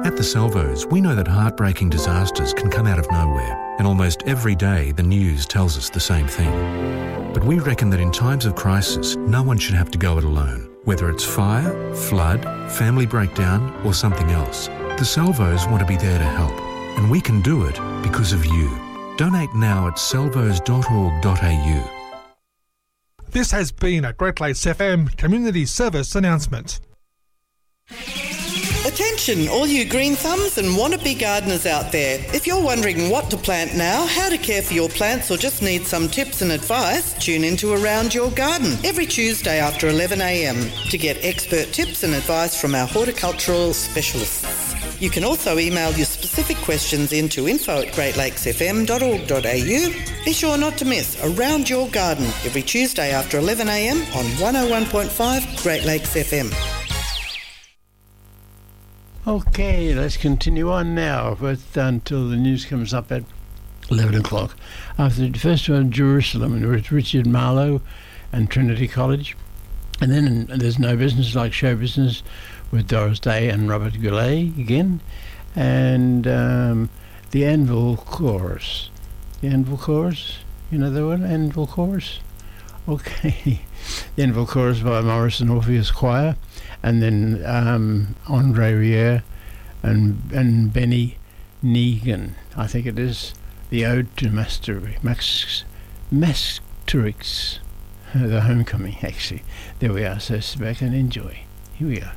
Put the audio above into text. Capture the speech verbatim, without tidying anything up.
At the Salvos, we know that heartbreaking disasters can come out of nowhere, and almost every day the news tells us the same thing. But we reckon that in times of crisis, no one should have to go it alone. Whether it's fire, flood, family breakdown, or something else, the Salvos want to be there to help. And we can do it because of you. Donate now at salvos dot org dot a u. This has been a Great Lakes F M Community Service announcement. Attention, all you green thumbs and wannabe gardeners out there. If you're wondering what to plant now, how to care for your plants, or just need some tips and advice, tune into Around Your Garden every Tuesday after eleven a m to get expert tips and advice from our horticultural specialists. You can also email your specific questions into info at great lakes f m dot org dot a u. Be sure not to miss Around Your Garden every Tuesday after eleven a m on one oh one point five Great Lakes F M. Okay, let's continue on now, but until the news comes up at eleven o'clock. After the first one, Jerusalem, with Richard Marlowe and Trinity College. And then there's No Business Like Show Business with Doris Day and Robert Goulet again. And um, the Anvil Chorus. The Anvil Chorus? You know the one? Anvil Chorus? Okay. The Anvil Chorus by Morrison Orpheus Choir. And then um, Andre Rieu and and Benny Negan, I think it is, the Ode to Mastery, Max Masterix, the Homecoming, actually. There we are, so sit back and enjoy. Here we are.